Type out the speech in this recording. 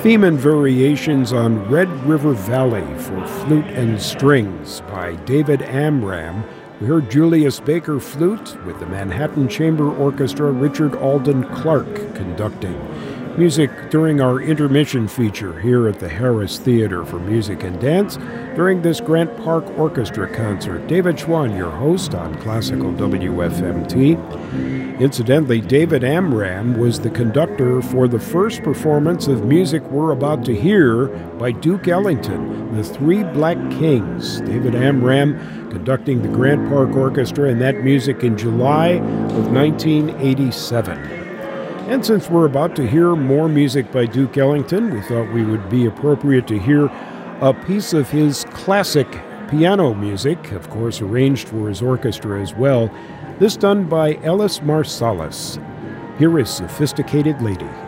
Theme and variations on Red River Valley for flute and strings by David Amram. We heard Julius Baker flute with the Manhattan Chamber Orchestra, Richard Alden Clark conducting. Music during our intermission feature here at the Harris Theater for Music and Dance during this Grant Park Orchestra concert. David Schwann, your host on Classical WFMT. Incidentally, David Amram was the conductor for the first performance of music we're about to hear by Duke Ellington, The Three Black Kings. David Amram conducting the Grant Park Orchestra and that music in July of 1987. And since we're about to hear more music by Duke Ellington, we thought we would be appropriate to hear a piece of his classic piano music, of course arranged for his orchestra as well, this done by Ellis Marsalis. Here is Sophisticated Lady.